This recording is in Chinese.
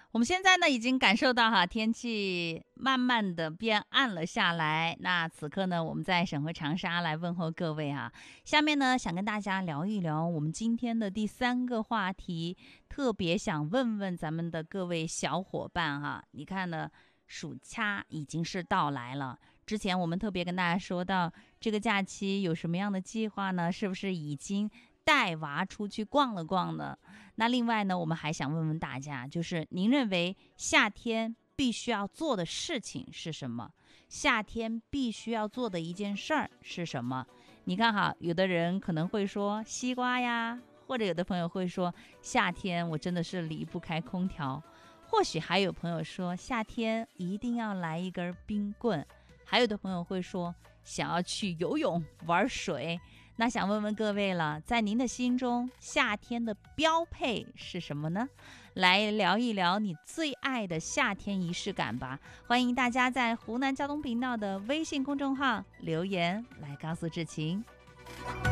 我们现在呢已经感受到天气慢慢的变暗了下来。那此刻呢，我们在省会长沙来问候各位下面呢，想跟大家聊一聊我们今天的第3个话题，特别想问问咱们的各位小伙伴你看呢，暑假已经是到来了。之前我们特别跟大家说到，这个假期有什么样的计划呢？是不是已经带娃出去逛了逛呢？那另外呢，我们还想问问大家，就是您认为夏天必须要做的事情是什么？夏天必须要做的一件事儿是什么？你看有的人可能会说西瓜呀，或者有的朋友会说夏天我真的是离不开空调，或许还有朋友说夏天一定要来一根冰棍，还有的朋友会说想要去游泳玩水。那想问问各位了，在您的心中，夏天的标配是什么呢？来聊一聊你最爱的夏天仪式感吧。欢迎大家在湖南交通频道的微信公众号留言来告诉志晴。